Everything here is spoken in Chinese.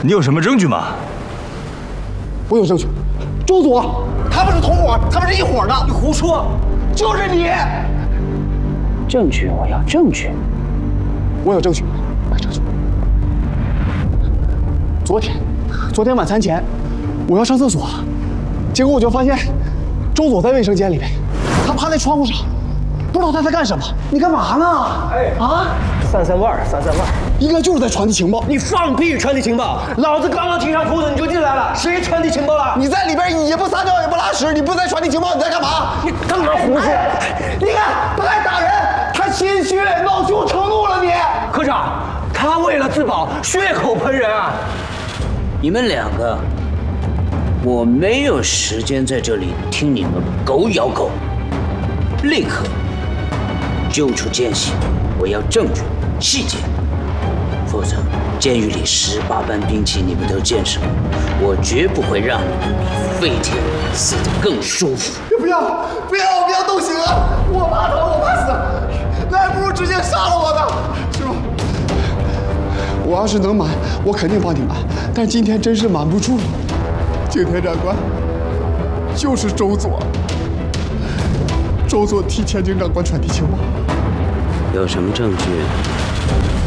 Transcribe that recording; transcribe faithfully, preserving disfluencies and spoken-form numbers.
你有什么证据吗？ 我有证据，周佐他们是同伙，他们是一伙的。 你胡说， 就是你。 证据，我要证据。 我有证据，我有证据。昨天，昨天晚餐前，我要上厕所，结果我就发现周佐在卫生间里面，他趴在窗户上，不知道他在干什么。你干嘛呢？哎啊！ 散散味儿，散散味儿。 应该就是在传递情报。 你放屁！传递情报！老子刚刚提上裤子你就进来了，谁传递情报了？ 你在里边也不撒尿也不拉屎，你不在传递情报，你在干嘛？ 你干嘛胡说？ 你看他还打人，他心虚恼羞成怒了你。 科长，他为了自保血口喷人啊！ 你们两个，我没有时间在这里听你们狗咬狗，立刻揪出奸细！我要证据、细节，否则监狱里十八般兵器你们都见识过，我绝不会让你们比飞天死得更舒服。 不要不要不要动刑啊！我怕疼，我怕死，那还不如直接杀了我呢，是吧？我要是能瞒，我肯定帮你瞒，但今天真是瞒不住了。景天长官就是周佐，周佐替前景长官传递情报。 有什么证据？